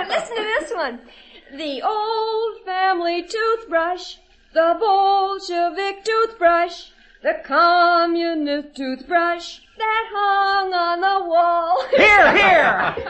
Listen to this one. The old family toothbrush, the Bolshevik toothbrush, the communist toothbrush that hung on the wall. Here, here!